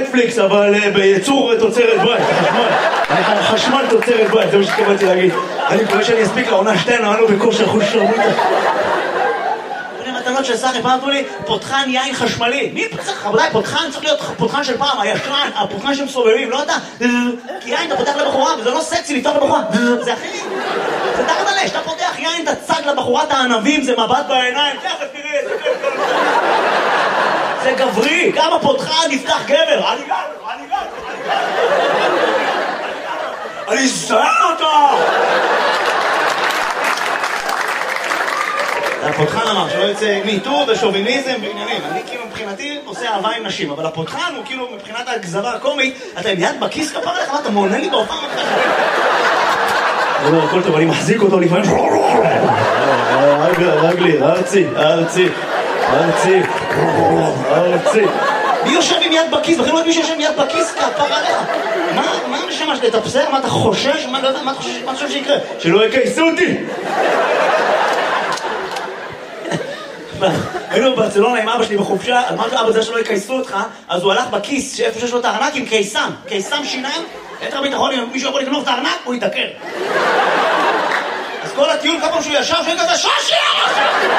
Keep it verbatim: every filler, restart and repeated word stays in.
נטפליקס, אבל בייצור תוצרת בית, חשמל. חשמל תוצרת בית, זה מה שתקבלתי להגיד. אני מקווה שאני אספיק לעונה שתיים, אמרנו בכושר חוש שרמוטה. בני מתנות של סחי, פעם אמרו לי, פותחן יין חשמלי. מי פותחן? חבודי, פותחן צריך להיות פותחן של פעם, הישן, הפותחן שמסובבים, לא אתה. כי יין אתה פותח לבחורה, וזה לא סקסי לפתוח לבחורה. זה אחי. זה תחת עלי, שאתה פותח יין, אתה צג לבחורת הענבים, זה מבט בעיניים. תכף תראי, זה כיף. זה גברי, גם הפותחן נפתח גבר. אני גבר, אני גבר, אני גבר. אני אזדיין אותה! הפותחן אמר שלא יוצא מיטור ושוביניזם ועניינים. אני כאילו מבחינתי עושה אהבה עם נשים, אבל הפותחן הוא כאילו מבחינת הגזרה הקומית, אתה עם יד בכיס כפר לך, אתה מעונה לי בהופעה מתחשב. לא, לא, הכל טוב, אני מחזיק אותו לפעמים. רגלי, ארצי, ארצי, ארצי, ארצי. מי יושב עם יד בכיס? בכלל לא יודעת מי שיושב עם יד בכיס כפר עליך. מה הנשמה שלי? תפסר? מה אתה חושש? מה אתה חושב שיקרה? שלא יקייסו אותי! היינו בברצלונה עם אבא שלי בחופשה, אמר שאבא זה שלא יקייסו אותך, אז הוא הלך בכיס, שאיפה שיש לו את הארנק עם קייסם. קייסם שיניים, את הביטחון, אם מישהו יכול לגנוב את הארנק, הוא יתעקר. אז כל הטיול, כל פעם שהוא ישב, שהוא כזה, שושי!